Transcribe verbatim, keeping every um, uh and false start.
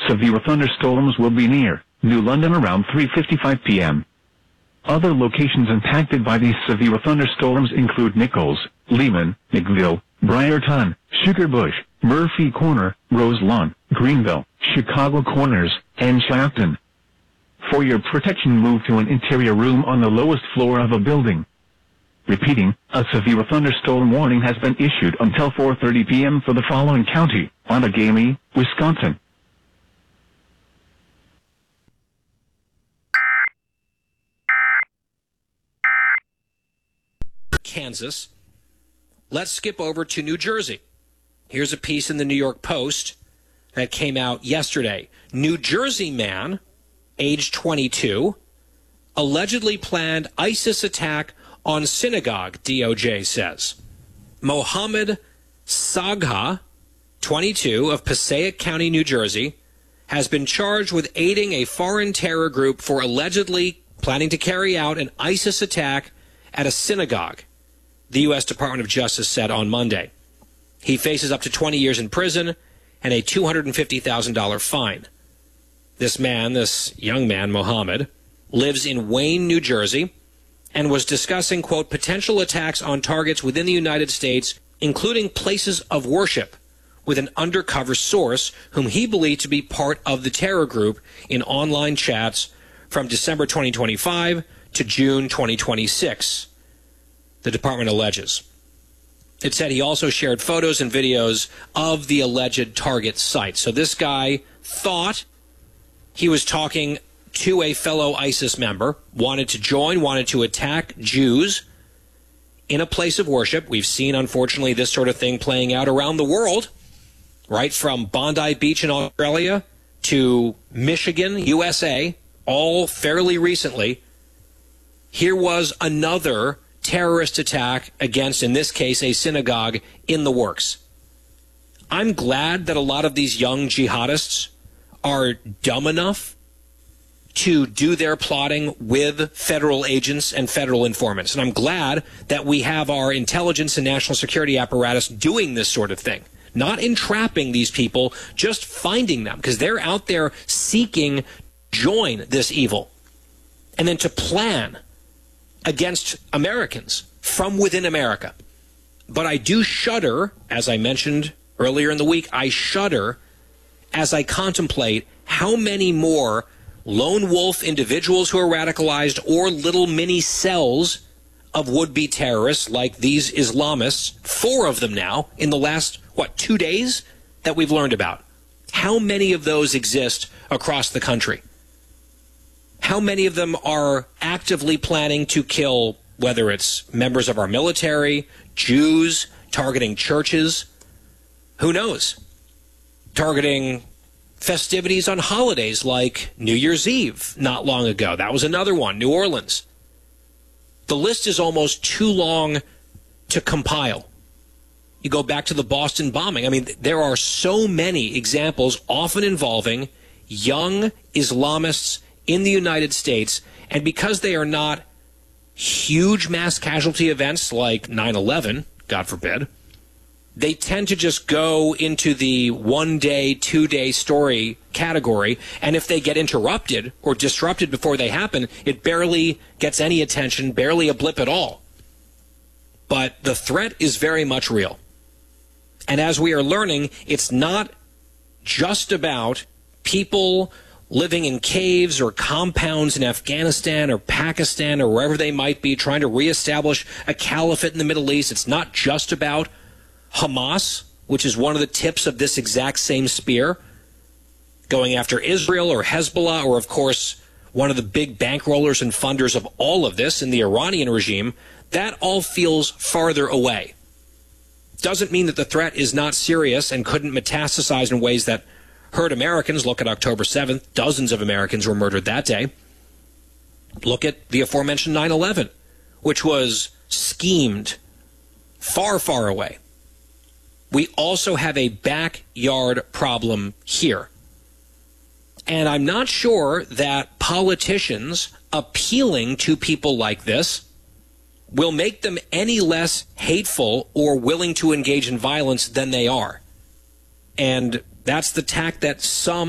Severe thunderstorms will be near New London around three fifty-five p m Other locations impacted by these severe thunderstorms include Nichols, Lehman, McVille, Briarton, Sugarbush, Murphy Corner, Roselawn, Greenville, Chicago Corners, and Shafton. For your protection, move to an interior room on the lowest floor of a building. Repeating, a severe thunderstorm warning has been issued until four thirty p m for the following county: Outagamie, Wisconsin. Kansas. Let's skip over to New Jersey. Here's a piece in the New York Post that came out yesterday. New Jersey man, age twenty-two, allegedly planned ISIS attack on synagogue, D O J says. Mohammed Sagha, twenty-two, of Passaic County, New Jersey, has been charged with aiding a foreign terror group for allegedly planning to carry out an ISIS attack at a synagogue, the U S Department of Justice said on Monday. He faces up to twenty years in prison and a two hundred fifty thousand dollars fine. This man, this young man, Mohammed, lives in Wayne, New Jersey, and was discussing, quote, potential attacks on targets within the United States, including places of worship, with an undercover source whom he believed to be part of the terror group in online chats from December twenty twenty-five to June twenty twenty-six, the department alleges. It said he also shared photos and videos of the alleged target site. So this guy thought he was talking to a fellow ISIS member, wanted to join, wanted to attack Jews in a place of worship. We've seen, unfortunately, this sort of thing playing out around the world, right from Bondi Beach in Australia to Michigan, U S A, all fairly recently. Here was another terrorist attack against, in this case, a synagogue in the works. I'm glad that a lot of these young jihadists are dumb enough to do their plotting with federal agents and federal informants. And I'm glad that we have our intelligence and national security apparatus doing this sort of thing, not entrapping these people, just finding them, because they're out there seeking to join this evil and then to plan against Americans from within America. But I do shudder, as I mentioned earlier in the week, I shudder as I contemplate how many more lone wolf individuals who are radicalized or little mini cells of would-be terrorists like these Islamists, four of them now in the last, what, two days that we've learned about. How many of those exist across the country? How many of them are actively planning to kill, whether it's members of our military, Jews, targeting churches? Who knows? Targeting festivities on holidays like New Year's Eve not long ago. That was another one, New Orleans. The list is almost too long to compile. You go back to the Boston bombing. I mean, there are so many examples, often involving young Islamists in the United States, and because they are not huge mass casualty events like nine eleven, God forbid, they tend to just go into the one-day, two-day story category, and if they get interrupted or disrupted before they happen, it barely gets any attention, barely a blip at all. But the threat is very much real. And as we are learning, it's not just about people living in caves or compounds in Afghanistan or Pakistan or wherever they might be, trying to reestablish a caliphate in the Middle East. It's not just about Hamas, which is one of the tips of this exact same spear, going after Israel or Hezbollah, or, of course, one of the big bankrollers and funders of all of this in the Iranian regime. That all feels farther away. Doesn't mean that the threat is not serious and couldn't metastasize in ways that hurt Americans. Look at October seventh. Dozens of Americans were murdered that day. Look at the aforementioned nine eleven, which was schemed far, far away. We also have a backyard problem here. And I'm not sure that politicians appealing to people like this will make them any less hateful or willing to engage in violence than they are. And that's the tack that some